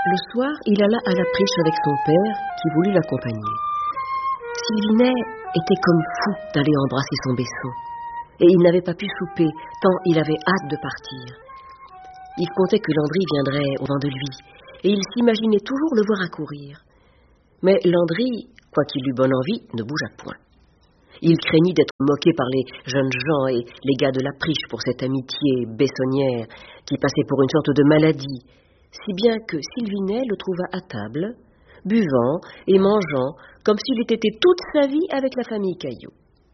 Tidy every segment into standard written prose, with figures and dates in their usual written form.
Le soir, il alla à la Priche avec son père, qui voulut l'accompagner. Sylvinet était comme fou d'aller embrasser son Besson, et il n'avait pas pu souper, tant il avait hâte de partir. Il comptait que Landry viendrait au-devant de lui, et il s'imaginait toujours le voir accourir. Mais Landry, quoiqu'il eût bonne envie, ne bougea point. Il craignit d'être moqué par les jeunes gens et les gars de la Priche pour cette amitié bessonnière qui passait pour une sorte de maladie, si bien que Sylvinet le trouva à table, buvant et mangeant comme s'il était toute sa vie avec la famille Caillot.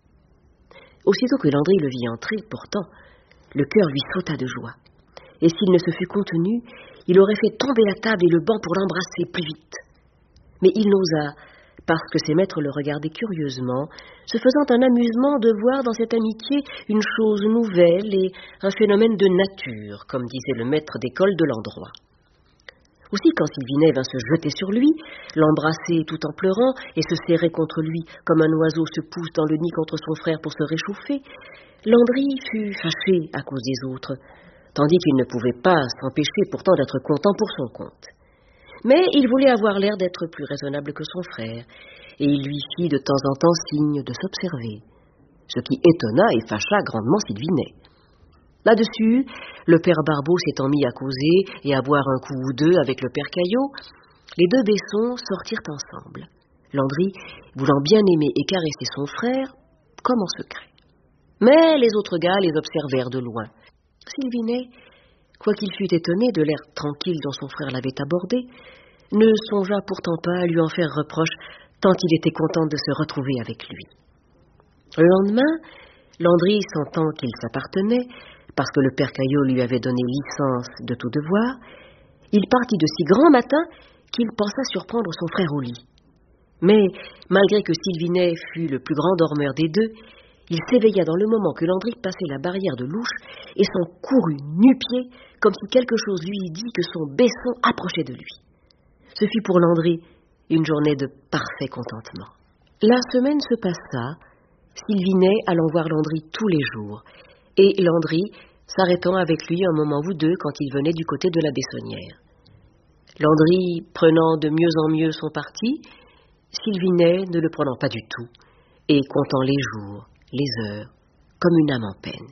Aussitôt que Landry le vit entrer, pourtant, le cœur lui sauta de joie, et s'il ne se fût contenu, il aurait fait tomber la table et le banc pour l'embrasser plus vite. Mais il n'osa, parce que ses maîtres le regardaient curieusement, se faisant un amusement de voir dans cette amitié une chose nouvelle et un phénomène de nature, comme disait le maître d'école de l'endroit. Aussi, quand Sylvinet vint se jeter sur lui, l'embrasser tout en pleurant et se serrer contre lui comme un oiseau se pousse dans le nid contre son frère pour se réchauffer, Landry fut fâché à cause des autres, tandis qu'il ne pouvait pas s'empêcher pourtant d'être content pour son compte. Mais il voulait avoir l'air d'être plus raisonnable que son frère, et il lui fit de temps en temps signe de s'observer, ce qui étonna et fâcha grandement Sylvinet. Là-dessus, le père Barbeau s'étant mis à causer et à boire un coup ou deux avec le père Caillot, les deux Bessons sortirent ensemble, Landry voulant bien aimer et caresser son frère, comme en secret. Mais les autres gars les observèrent de loin. Sylvinet, quoiqu'il fût étonné de l'air tranquille dont son frère l'avait abordé, ne songea pourtant pas à lui en faire reproche, tant il était content de se retrouver avec lui. Le lendemain, Landry, sentant qu'il s'appartenait, parce que le père Caillot lui avait donné licence de tout devoir, il partit de si grand matin qu'il pensa surprendre son frère au lit. Mais, malgré que Sylvinet fût le plus grand dormeur des deux, il s'éveilla dans le moment que Landry passait la barrière de l'ouche et s'en courut nu-pieds, comme si quelque chose lui eût dit que son Besson approchait de lui. Ce fut pour Landry une journée de parfait contentement. La semaine se passa, Sylvinet allant voir Landry tous les jours, et Landry s'arrêtant avec lui un moment ou deux quand il venait du côté de la Bessonnière. Landry prenant de mieux en mieux son parti, Sylvinet ne le prenant pas du tout, et comptant les jours, les heures, comme une âme en peine.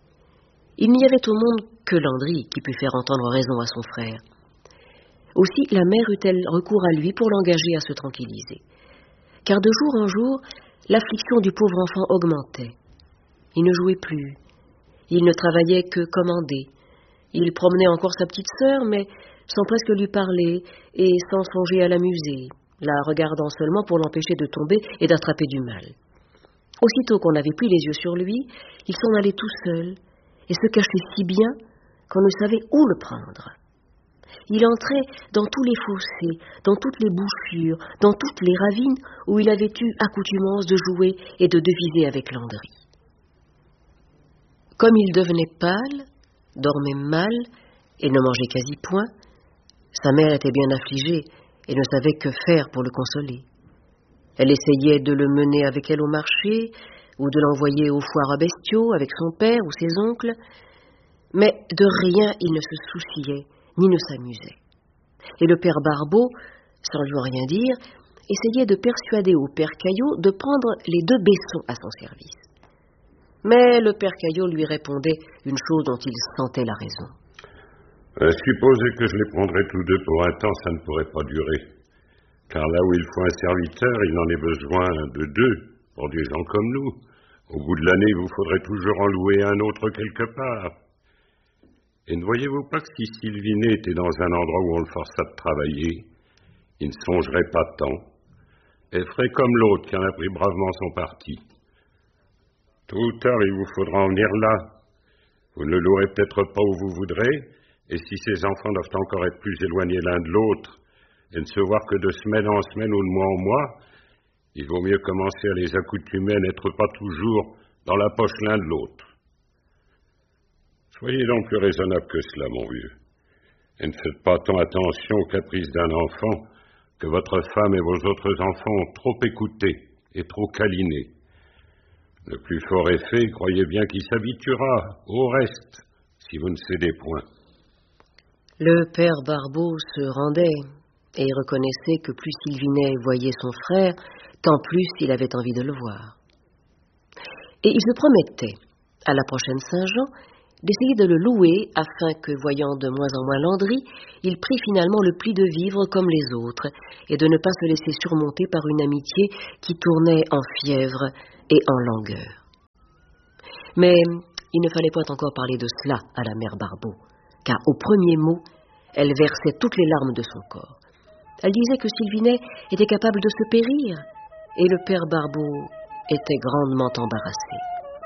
Il n'y avait au monde que Landry qui pût faire entendre raison à son frère. Aussi la mère eut-elle recours à lui pour l'engager à se tranquilliser. Car de jour en jour, l'affliction du pauvre enfant augmentait. Il ne jouait plus. Il ne travaillait que commandé. Il promenait encore sa petite sœur, mais sans presque lui parler et sans songer à l'amuser, la regardant seulement pour l'empêcher de tomber et d'attraper du mal. Aussitôt qu'on avait pris les yeux sur lui, il s'en allait tout seul et se cachait si bien qu'on ne savait où le prendre. Il entrait dans tous les fossés, dans toutes les bouchures, dans toutes les ravines où il avait eu accoutumance de jouer et de deviser avec Landry. Comme il devenait pâle, dormait mal et ne mangeait quasi point, sa mère était bien affligée et ne savait que faire pour le consoler. Elle essayait de le mener avec elle au marché ou de l'envoyer aux foires à bestiaux avec son père ou ses oncles, mais de rien il ne se souciait ni ne s'amusait. Et le père Barbeau, sans lui rien dire, essayait de persuader au père Caillot de prendre les deux Bessons à son service. Mais le père Caillot lui répondait une chose dont il sentait la raison. Supposez que je les prendrais tous deux pour un temps, ça ne pourrait pas durer. Car là où il faut un serviteur, il en est besoin de deux, pour des gens comme nous. Au bout de l'année, il vous faudrait toujours en louer un autre quelque part. Et ne voyez-vous pas que si Sylvinet était dans un endroit où on le forçât de travailler, il ne songerait pas tant, et ferait comme l'autre qui en a pris bravement son parti. Tôt ou tard, il vous faudra en venir là. Vous ne le louerez peut-être pas où vous voudrez, et si ces enfants doivent encore être plus éloignés l'un de l'autre, et ne se voir que de semaine en semaine ou de mois en mois, il vaut mieux commencer à les accoutumer à n'être pas toujours dans la poche l'un de l'autre. Soyez donc plus raisonnable que cela, mon vieux, et ne faites pas tant attention aux caprices d'un enfant que votre femme et vos autres enfants ont trop écouté et trop câliné. Le plus fort est fait, croyez bien qu'il s'habituera au reste, si vous ne cédez point. Le père Barbeau se rendait et reconnaissait que plus Sylvinet voyait son frère, tant plus il avait envie de le voir. Et il se promettait, à la prochaine Saint-Jean, d'essayer de le louer afin que, voyant de moins en moins Landry, il prît finalement le pli de vivre comme les autres et de ne pas se laisser surmonter par une amitié qui tournait en fièvre et en langueur. Mais il ne fallait point encore parler de cela à la mère Barbeau, car au premier mot, elle versait toutes les larmes de son corps. Elle disait que Sylvinet était capable de se périr, et le père Barbeau était grandement embarrassé.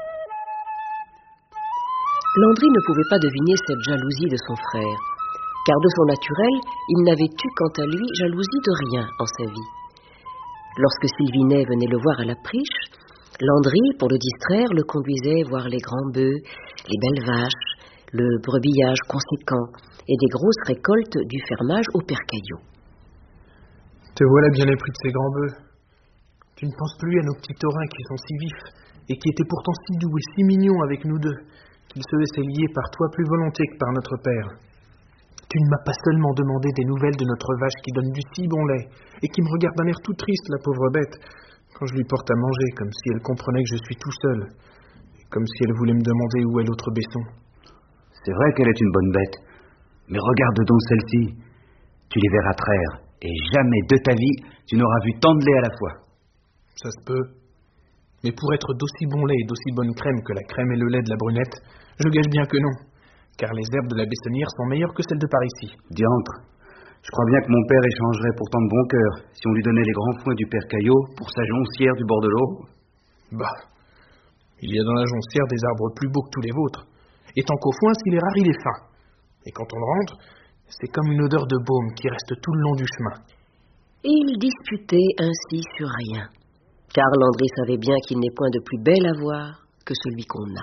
Landry ne pouvait pas deviner cette jalousie de son frère, car de son naturel, il n'avait eu quant à lui jalousie de rien en sa vie. Lorsque Sylvinet venait le voir à la Priche, Landry, pour le distraire, le conduisait voir les grands bœufs, les belles vaches, le brebillage conséquent et des grosses récoltes du fermage au père Caillot. Te voilà bien épris de ces grands bœufs. Tu ne penses plus à nos petits taurins qui sont si vifs et qui étaient pourtant si doux et si mignons avec nous deux, qu'ils se laissaient lier par toi plus volontiers que par notre père. Tu ne m'as pas seulement demandé des nouvelles de notre vache qui donne du si bon lait et qui me regarde d'un air tout triste, la pauvre bête, quand je lui porte à manger, comme si elle comprenait que je suis tout seul, et comme si elle voulait me demander où est l'autre baisson. C'est vrai qu'elle est une bonne bête, mais regarde donc celle-ci. Tu les verras traire, et jamais de ta vie tu n'auras vu tant de lait à la fois. Ça se peut. Mais pour être d'aussi bon lait et d'aussi bonne crème que la crème et le lait de la brunette, je gage bien que non, car les herbes de la Bessonnière sont meilleures que celles de par ici. Diantre, je crois bien que mon père échangerait pourtant de bon cœur si on lui donnait les grands foins du père Caillot pour sa joncière du bord de l'eau. Bah, il y a dans la joncière des arbres plus beaux que tous les vôtres, et tant qu'au foin, s'il est rare, il est fin. Et quand on le rentre, c'est comme une odeur de baume qui reste tout le long du chemin. Et ils disputaient ainsi sur rien, car Landry savait bien qu'il n'est point de plus bel à voir que celui qu'on a.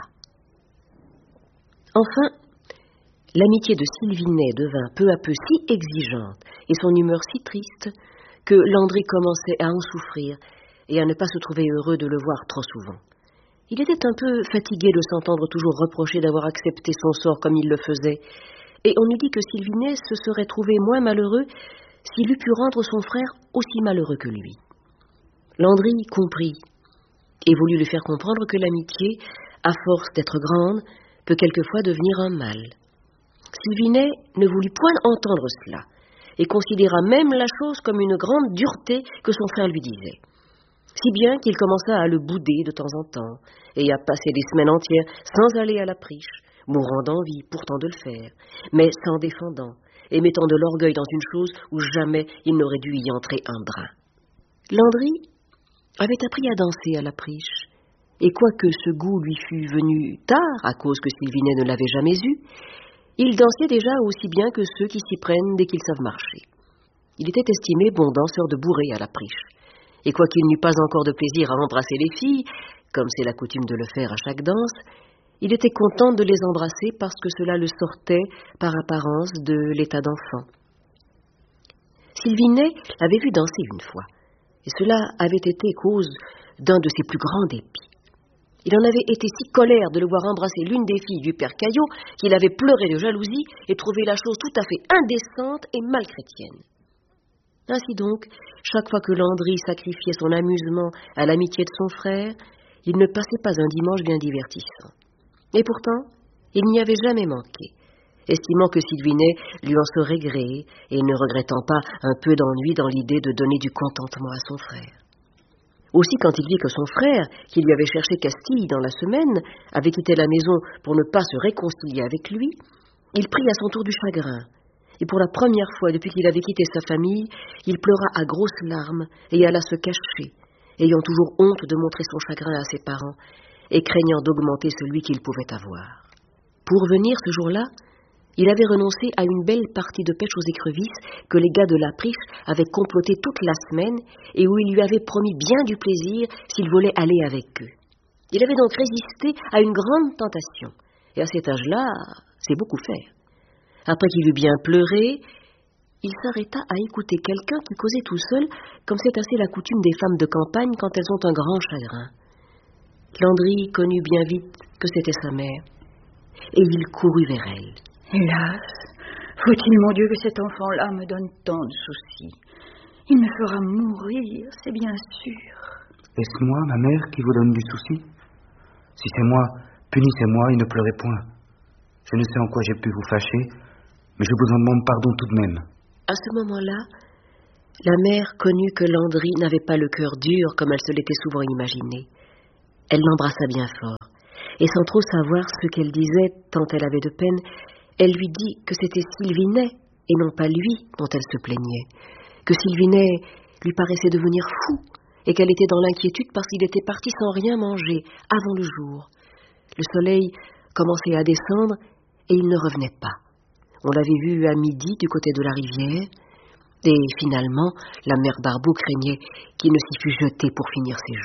Enfin, l'amitié de Sylvinet devint peu à peu si exigeante et son humeur si triste que Landry commençait à en souffrir et à ne pas se trouver heureux de le voir trop souvent. Il était un peu fatigué de s'entendre toujours reprocher d'avoir accepté son sort comme il le faisait, et on eût dit que Sylvinet se serait trouvé moins malheureux s'il eût pu rendre son frère aussi malheureux que lui. Landry comprit et voulut lui faire comprendre que l'amitié, à force d'être grande, peut quelquefois devenir un mal. Sylvinet ne voulut point entendre cela, et considéra même la chose comme une grande dureté que son frère lui disait. Si bien qu'il commença à le bouder de temps en temps, et à passer des semaines entières sans aller à la Priche, mourant d'envie pourtant de le faire, mais s'en défendant, et mettant de l'orgueil dans une chose où jamais il n'aurait dû y entrer un brin. Landry avait appris à danser à la Priche, et quoique ce goût lui fût venu tard à cause que Sylvinet ne l'avait jamais eu, il dansait déjà aussi bien que ceux qui s'y prennent dès qu'ils savent marcher. Il était estimé bon danseur de bourrée à la Priche, et quoiqu'il n'eût pas encore de plaisir à embrasser les filles, comme c'est la coutume de le faire à chaque danse, il était content de les embrasser parce que cela le sortait, par apparence, de l'état d'enfant. Sylvinet l'avait vu danser une fois, et cela avait été cause d'un de ses plus grands dépits. Il en avait été si colère de le voir embrasser l'une des filles du père Caillot qu'il avait pleuré de jalousie et trouvé la chose tout à fait indécente et mal chrétienne. Ainsi donc, chaque fois que Landry sacrifiait son amusement à l'amitié de son frère, il ne passait pas un dimanche bien divertissant. Et pourtant, il n'y avait jamais manqué, estimant que Sylvinet lui en serait gré et ne regrettant pas un peu d'ennui dans l'idée de donner du contentement à son frère. Aussi, quand il vit que son frère, qui lui avait cherché Castille dans la semaine, avait quitté la maison pour ne pas se réconcilier avec lui, il prit à son tour du chagrin. Et pour la première fois depuis qu'il avait quitté sa famille, il pleura à grosses larmes et alla se cacher, ayant toujours honte de montrer son chagrin à ses parents et craignant d'augmenter celui qu'il pouvait avoir. Pour venir ce jour-là, il avait renoncé à une belle partie de pêche aux écrevisses que les gars de la Priche avaient comploté toute la semaine et où ils lui avaient promis bien du plaisir s'il voulait aller avec eux. Il avait donc résisté à une grande tentation, et à cet âge-là, c'est beaucoup faire. Après qu'il eut bien pleuré, il s'arrêta à écouter quelqu'un qui causait tout seul, comme c'est assez la coutume des femmes de campagne quand elles ont un grand chagrin. Landry connut bien vite que c'était sa mère, et il courut vers elle. Hélas, Faut-il, mon Dieu, que cet enfant-là me donne tant de soucis? Il me fera mourir, c'est bien sûr. Est-ce moi, ma mère, qui vous donne du souci? Si c'est moi, punissez-moi et ne pleurez point. Je ne sais en quoi j'ai pu vous fâcher, mais je vous en demande pardon tout de même. À ce moment-là, la mère connut que Landry n'avait pas le cœur dur comme elle se l'était souvent imaginé. Elle l'embrassa bien fort, et sans trop savoir ce qu'elle disait, tant elle avait de peine, elle lui dit que c'était Sylvinet, et non pas lui, dont elle se plaignait, que Sylvinet lui paraissait devenir fou, et qu'elle était dans l'inquiétude parce qu'il était parti sans rien manger, avant le jour. Le soleil commençait à descendre, et il ne revenait pas. On l'avait vu à midi du côté de la rivière, et finalement, la mère Barbeau craignait qu'il ne s'y fût jeté pour finir ses jours.